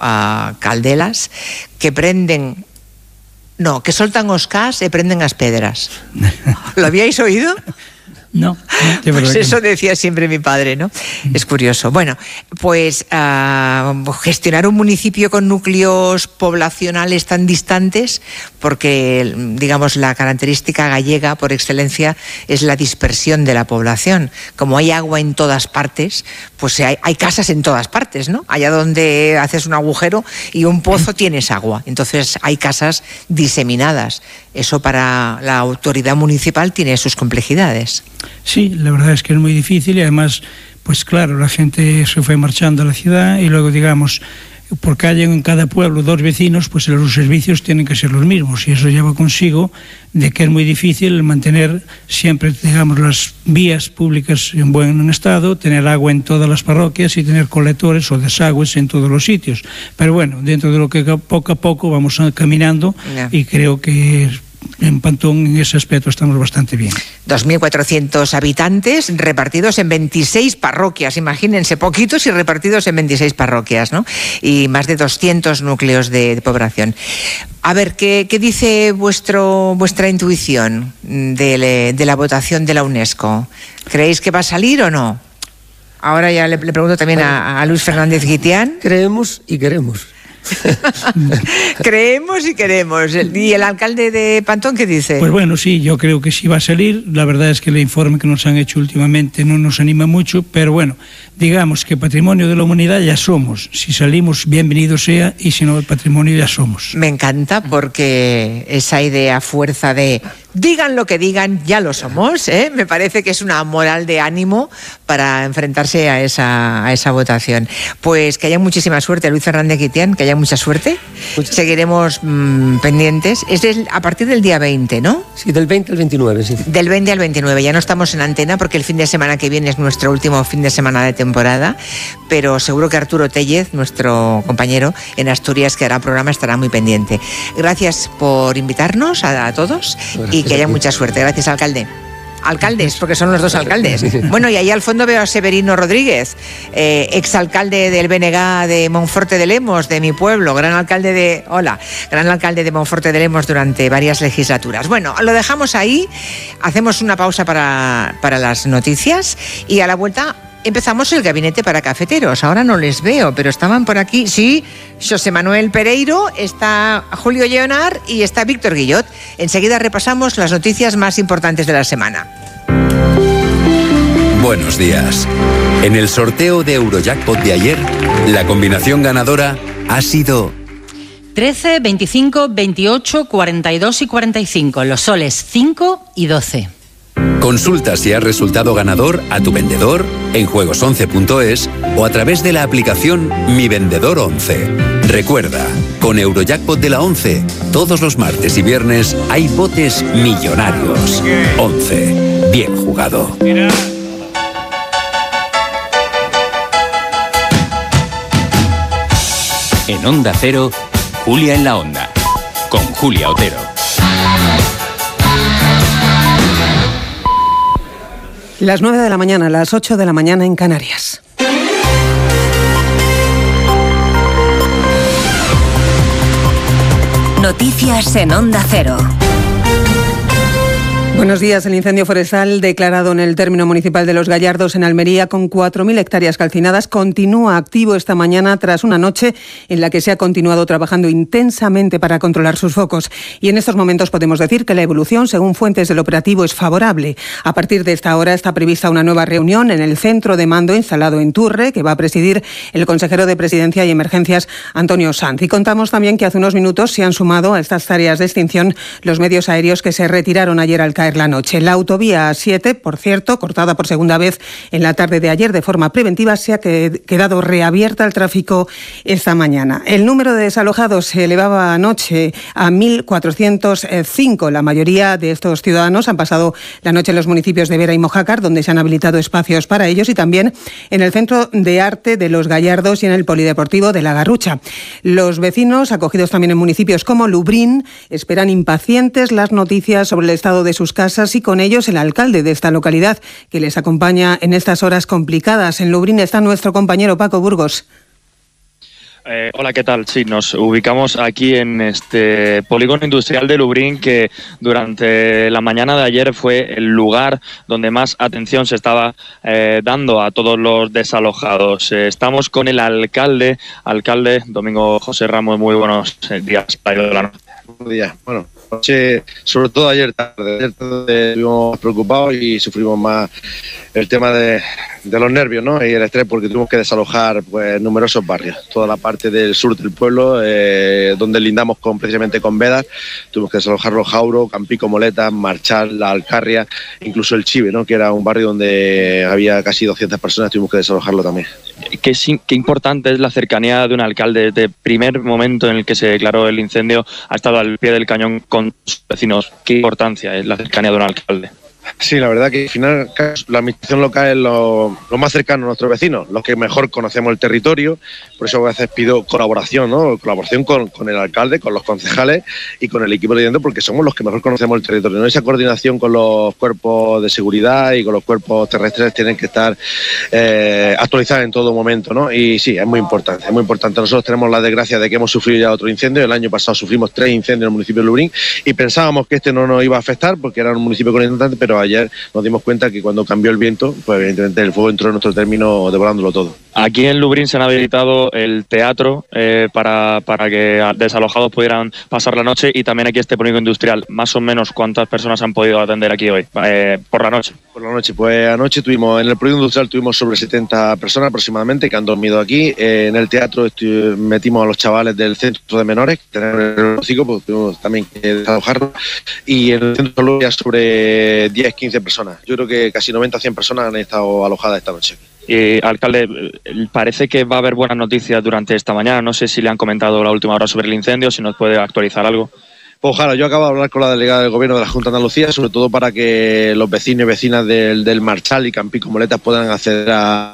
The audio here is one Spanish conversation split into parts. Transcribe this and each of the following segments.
caldelas que prenden... No, que soltan os cas e prenden as pedras. ¿Lo habíais oído? No, pues eso decía siempre mi padre, ¿no? Es curioso. Bueno, pues gestionar un municipio con núcleos poblacionales tan distantes, porque, digamos, la característica gallega por excelencia es la dispersión de la población. Como hay agua en todas partes, pues hay casas en todas partes, ¿no? Allá donde haces un agujero y un pozo tienes agua. Entonces hay casas diseminadas. Eso para la autoridad municipal tiene sus complejidades. Sí, la verdad es que es muy difícil y además, pues claro, la gente se fue marchando a la ciudad y luego, digamos, porque hay en cada pueblo 2 vecinos, pues los servicios tienen que ser los mismos y eso lleva consigo de que es muy difícil mantener siempre, digamos, las vías públicas en buen estado, tener agua en todas las parroquias y tener colectores o desagües en todos los sitios. Pero bueno, dentro de lo que poco a poco vamos caminando y creo que en Pantón en ese aspecto estamos bastante bien. 2.400 habitantes repartidos en 26 parroquias, imagínense, poquitos y repartidos en 26 parroquias, ¿no? Y más de 200 núcleos de población. A ver, ¿qué dice vuestra intuición de la votación de la UNESCO? ¿Creéis que va a salir o no? Ahora ya le pregunto también a Luis Fernández Guitián. Creemos y queremos. Creemos y queremos. ¿Y el alcalde de Pantón qué dice? Pues bueno, sí, yo creo que sí va a salir. La verdad es que el informe que nos han hecho últimamente no nos anima mucho, pero bueno, digamos que patrimonio de la humanidad ya somos. Si salimos, bienvenido sea, y si no, el patrimonio ya somos. Me encanta porque esa idea fuerza de digan lo que digan, ya lo somos, ¿eh? Me parece que es una moral de ánimo para enfrentarse a esa votación. Pues que haya muchísima suerte, Luis Fernández Guitián, que haya mucha suerte. Seguiremos pendientes. Es a partir del día 20, ¿no? Sí, del 20 al 29, sí. Del 20 al 29. Ya no estamos en antena porque el fin de semana que viene es nuestro último fin de semana de temporada, pero seguro que Arturo Tellez, nuestro compañero en Asturias que hará programa, estará muy pendiente. Gracias por invitarnos a todos y que haya mucha suerte. Gracias, alcalde. Alcaldes, porque son los 2 alcaldes. Bueno, y ahí al fondo veo a Severino Rodríguez, exalcalde del BNG de Monforte de Lemos, de mi pueblo, gran alcalde de Monforte de Lemos durante varias legislaturas. Bueno, lo dejamos ahí, hacemos una pausa para las noticias y a la vuelta empezamos el gabinete para cafeteros. Ahora no les veo, pero estaban por aquí. Sí, José Manuel Pereiro, está Julio Lleonar y está Víctor Guillot. Enseguida repasamos las noticias más importantes de la semana. Buenos días. En el sorteo de Eurojackpot de ayer, la combinación ganadora ha sido 13, 25, 28, 42 y 45. Los soles 5 y 12. Consulta si has resultado ganador a tu vendedor en juegos11.es o a través de la aplicación Mi Vendedor 11. Recuerda, con Eurojackpot de la 11, todos los martes y viernes hay botes millonarios. 11. Bien jugado. En Onda Cero, Julia en la Onda, con Julia Otero. Las 9 de la mañana, las 8 de la mañana en Canarias. Noticias en Onda Cero. Buenos días. El incendio forestal declarado en el término municipal de Los Gallardos, en Almería, con 4.000 hectáreas calcinadas, continúa activo esta mañana tras una noche en la que se ha continuado trabajando intensamente para controlar sus focos. Y en estos momentos podemos decir que la evolución, según fuentes del operativo, es favorable. A partir de esta hora está prevista una nueva reunión en el centro de mando instalado en Turre, que va a presidir el consejero de Presidencia y Emergencias, Antonio Sanz. Y contamos también que hace unos minutos se han sumado a estas tareas de extinción los medios aéreos que se retiraron ayer al caer la noche. La autovía 7, por cierto, cortada por segunda vez en la tarde de ayer de forma preventiva, se ha quedado reabierta al tráfico esta mañana. El número de desalojados se elevaba anoche a 1.405. La mayoría de estos ciudadanos han pasado la noche en los municipios de Vera y Mojácar, donde se han habilitado espacios para ellos, y también en el Centro de Arte de Los Gallardos y en el Polideportivo de La Garrucha. Los vecinos, acogidos también en municipios como Lubrín, esperan impacientes las noticias sobre el estado de sus casas y con ellos el alcalde de esta localidad, que les acompaña en estas horas complicadas. En Lubrín está nuestro compañero Paco Burgos. Hola, ¿qué tal? Sí, nos ubicamos aquí en este polígono industrial de Lubriñ, que durante la mañana de ayer fue el lugar donde más atención se estaba dando a todos los desalojados. Estamos con el alcalde Domingo José Ramos. Muy buenos días. Buenos días. Bueno, sobre todo ayer tarde estuvimos preocupados y sufrimos más el tema de los nervios, ¿no? Y el estrés, porque tuvimos que desalojar pues numerosos barrios, toda la parte del sur del pueblo, donde lindamos precisamente con Bédar. Tuvimos que desalojar Los Jauros, Campico, Moletas, Marchal, La Alcarria, incluso el Chive, ¿no? Que era un barrio donde había casi 200 personas, tuvimos que desalojarlo también. Qué importante es la cercanía de un alcalde. Desde el primer momento en el que se declaró el incendio ha estado al pie del cañón con sus vecinos. ¿Qué importancia es la cercanía de un alcalde? Sí, la verdad que al final la administración local es lo más cercano a nuestros vecinos, los que mejor conocemos el territorio. Por eso a veces pido colaboración, ¿no? Colaboración con el alcalde, con los concejales y con el equipo de dentro, porque somos los que mejor conocemos el territorio, ¿no? Esa coordinación con los cuerpos de seguridad y con los cuerpos terrestres tienen que estar actualizadas en todo momento, ¿no? Y sí, es muy importante, es muy importante. Nosotros tenemos la desgracia de que hemos sufrido ya otro incendio. El año pasado sufrimos 3 incendios en el municipio de Lubriñ y pensábamos que este no nos iba a afectar porque era un municipio con incendios, pero ayer nos dimos cuenta que cuando cambió el viento, pues evidentemente el fuego entró en nuestro término devorándolo todo. Aquí en Lubriñ se han habilitado el teatro para que desalojados pudieran pasar la noche, y también aquí este polígono industrial. Más o menos, ¿cuántas personas han podido atender aquí hoy, por la noche? Por la noche, pues anoche en el polígono industrial tuvimos sobre 70 personas aproximadamente que han dormido aquí. En el teatro metimos a los chavales del centro de menores, que tenemos el hocico, pues tuvimos también que desalojarlos. Y en el centro solo había sobre 10-15 personas. Yo creo que casi 90 o 100 personas han estado alojadas esta noche. Alcalde, parece que va a haber buenas noticias durante esta mañana. No sé si le han comentado la última hora sobre el incendio, si nos puede actualizar algo. Pues ojalá, yo acabo de hablar con la delegada del Gobierno de la Junta de Andalucía, sobre todo para que los vecinos y vecinas del Marchal y Campico Moletas puedan acceder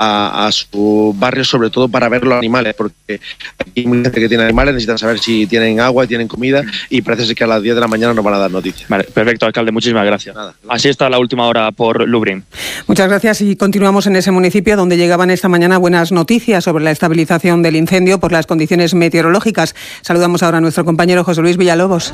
a sus barrios, sobre todo para ver los animales, porque aquí hay mucha gente que tiene animales, necesitan saber si tienen agua y tienen comida, y parece ser que a las 10 de la mañana nos van a dar noticias. Vale, perfecto, alcalde, muchísimas gracias. Nada. Así está la última hora por Lubriñ. Muchas gracias, y continuamos en ese municipio donde llegaban esta mañana buenas noticias sobre la estabilización del incendio por las condiciones meteorológicas. Saludamos ahora a nuestro compañero José Luis Villalobos.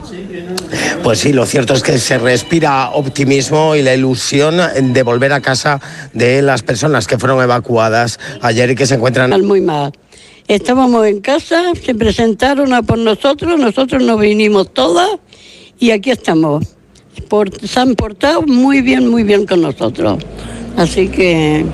Pues sí, lo cierto es que se respira optimismo y la ilusión de volver a casa de las personas que fueron evacuadas ayer y que se encuentran muy mal. Estábamos en casa, se presentaron a por nosotros nos vinimos todas y aquí estamos. Se han portado muy bien con nosotros. Así que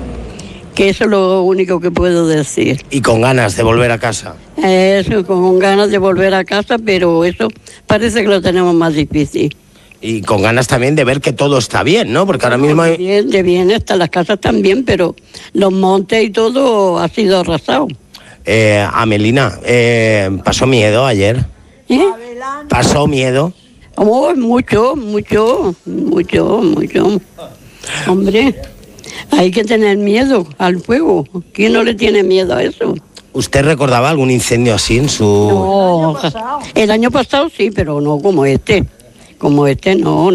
eso es lo único que puedo decir. Y con ganas de volver a casa. Eso, con ganas de volver a casa, pero eso parece que lo tenemos más difícil. Y con ganas también de ver que todo está bien, ¿no? Porque ahora mismo hay... De bien están las casas también, pero los montes y todo ha sido arrasado. Amelina, ¿pasó miedo ayer? ¿Pasó miedo? Oh, mucho. Hombre, hay que tener miedo al fuego. ¿Quién no le tiene miedo a eso? ¿Usted recordaba algún incendio así en su...? No, el año pasado sí, pero no como este. Como este, no.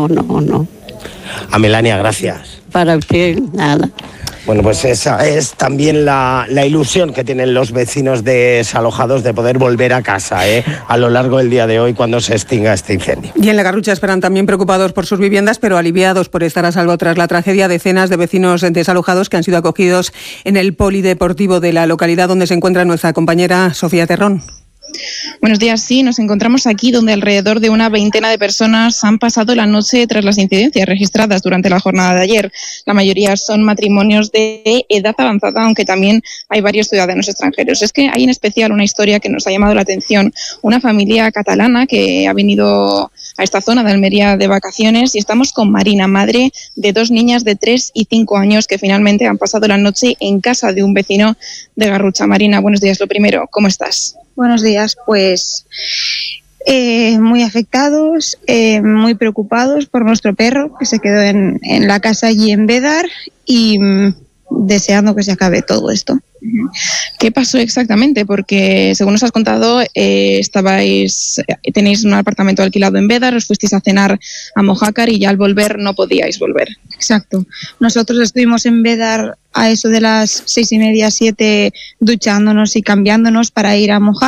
A Melania, gracias. Para usted, nada. Bueno, pues esa es también la ilusión que tienen los vecinos desalojados de poder volver a casa a lo largo del día de hoy cuando se extinga este incendio. Y en La Garrucha esperan también preocupados por sus viviendas, pero aliviados por estar a salvo tras la tragedia. Decenas de vecinos desalojados que han sido acogidos en el polideportivo de la localidad donde se encuentra nuestra compañera Sofía Terrón. Buenos días, sí, nos encontramos aquí donde alrededor de una veintena de personas han pasado la noche tras las incidencias registradas durante la jornada de ayer. La mayoría son matrimonios de edad avanzada, aunque también hay varios ciudadanos extranjeros. Es que hay en especial una historia que nos ha llamado la atención, una familia catalana que ha venido a esta zona de Almería de vacaciones, y estamos con Marina, madre de 2 niñas de 3 y 5 años que finalmente han pasado la noche en casa de un vecino de Garrucha. Marina, buenos días. Lo primero, ¿cómo estás? Buenos días, pues muy afectados, muy preocupados por nuestro perro que se quedó en la casa allí en Bédar, y deseando que se acabe todo esto. ¿Qué pasó exactamente? Porque según nos has contado, tenéis un apartamento alquilado en Bédar, os fuisteis a cenar a Mojácar y ya al volver no podíais volver. Exacto. Nosotros estuvimos en Bédar a eso de las 6:30, 7, duchándonos y cambiándonos para ir a Mojácar.